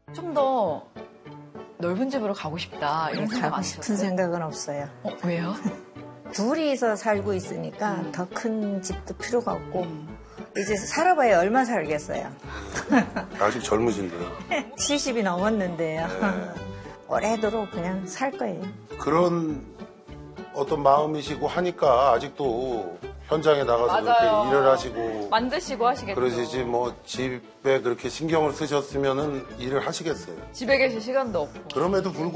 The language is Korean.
좀 더 넓은 집으로 가고 싶다 이런 생각 가고 안 싶은 하셨어요? 생각은 없어요. 왜요? 둘이서 살고 있으니까 더 큰 집도 필요가 없고 이제 살아봐야 얼마 살겠어요. 아직 젊으신데요. 70이 넘었는데요. 네. 오래도록 그냥 살 거예요. 그런 어떤 마음이시고 하니까 아직도 현장에 나가서 맞아요. 그렇게 일을 하시고 만드시고 하시겠죠. 그러시지 뭐 집에 그렇게 신경을 쓰셨으면은 일을 하시겠어요. 집에 계실 시간도 없고. 그럼에도 불구하고